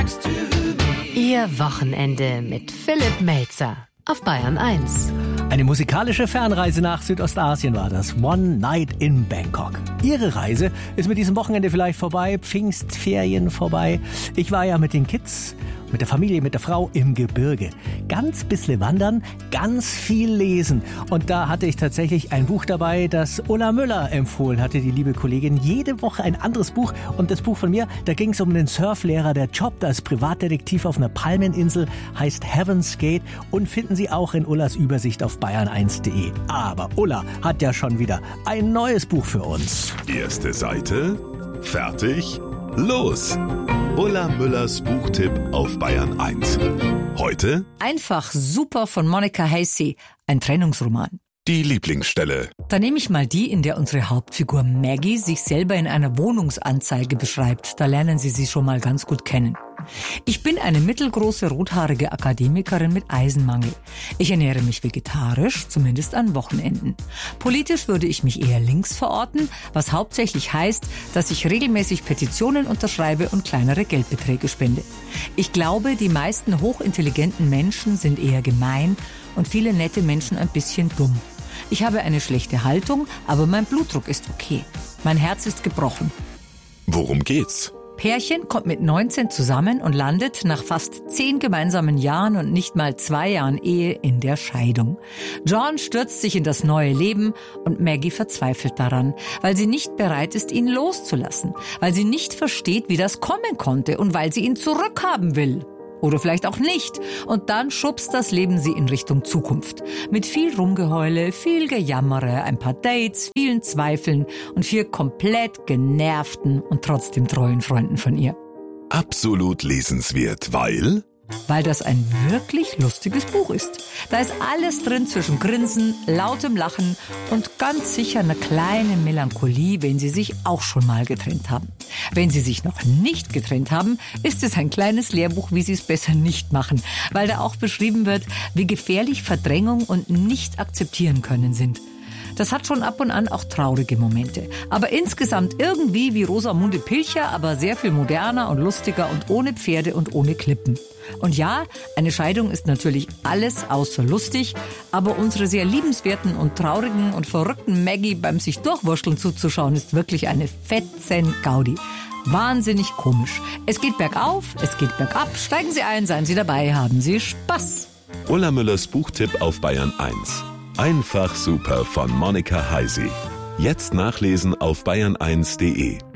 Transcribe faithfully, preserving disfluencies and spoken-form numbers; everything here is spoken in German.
Ihr Wochenende mit Philipp Melzer auf Bayern eins. Eine musikalische Fernreise nach Südostasien war das. One Night in Bangkok. Ihre Reise ist mit diesem Wochenende vielleicht vorbei, Pfingstferien vorbei. Ich war ja mit den Kids, mit der Familie, mit der Frau im Gebirge. Ganz bisschen wandern, ganz viel lesen. Und da hatte ich tatsächlich ein Buch dabei, das Ulla Müller empfohlen hatte, die liebe Kollegin. Jede Woche ein anderes Buch. Und das Buch von mir, da ging es um den Surflehrer, der jobbt als Privatdetektiv auf einer Palmeninsel, heißt Heaven's Gate und finden Sie auch in Ullas Übersicht auf bayern eins punkt de. Aber Ulla hat ja schon wieder ein neues Buch für uns. Erste Seite, fertig, los! Ulla Müllers Buchtipp auf Bayern eins. Heute Einfach super von Monica Hasey, ein Trennungsroman. die Lieblingsstelle. Da nehme ich mal die, in der unsere Hauptfigur Maggie sich selber in einer Wohnungsanzeige beschreibt. Da lernen Sie sie schon mal ganz gut kennen. Ich bin eine mittelgroße, rothaarige Akademikerin mit Eisenmangel. Ich ernähre mich vegetarisch, zumindest an Wochenenden. Politisch würde ich mich eher links verorten, was hauptsächlich heißt, dass ich regelmäßig Petitionen unterschreibe und kleinere Geldbeträge spende. Ich glaube, die meisten hochintelligenten Menschen sind eher gemein und viele nette Menschen ein bisschen dumm. Ich habe eine schlechte Haltung, aber mein Blutdruck ist okay. Mein Herz ist gebrochen. Worum geht's? Pärchen kommt mit neunzehn zusammen und landet nach fast zehn gemeinsamen Jahren und nicht mal zwei Jahren Ehe in der Scheidung. John stürzt sich in das neue Leben und Maggie verzweifelt daran, weil sie nicht bereit ist, ihn loszulassen, weil sie nicht versteht, wie das kommen konnte und weil sie ihn zurückhaben will. Oder vielleicht auch nicht. Und dann schubst das Leben sie in Richtung Zukunft. Mit viel Rumgeheule, viel Gejammere, ein paar Dates, vielen Zweifeln und vier komplett genervten und trotzdem treuen Freunden von ihr. Absolut lesenswert, weil... Weil das ein wirklich lustiges Buch ist. Da ist alles drin zwischen Grinsen, lautem Lachen und ganz sicher eine kleine Melancholie, wenn Sie sich auch schon mal getrennt haben. Wenn Sie sich noch nicht getrennt haben, ist es ein kleines Lehrbuch, wie Sie es besser nicht machen, weil da auch beschrieben wird, wie gefährlich Verdrängung und nicht akzeptieren können sind. Das hat schon ab und an auch traurige Momente. Aber insgesamt irgendwie wie Rosamunde Pilcher, aber sehr viel moderner und lustiger und ohne Pferde und ohne Klippen. Und ja, eine Scheidung ist natürlich alles außer lustig, aber unsere sehr liebenswerten und traurigen und verrückten Maggie beim sich durchwurschteln zuzuschauen, ist wirklich eine fetzen Gaudi. Wahnsinnig komisch. Es geht bergauf, es geht bergab. Steigen Sie ein, seien Sie dabei, haben Sie Spaß. Ulla Müllers Buchtipp auf Bayern eins. Einfach super von Monica Hasey. Jetzt nachlesen auf bayern eins punkt de.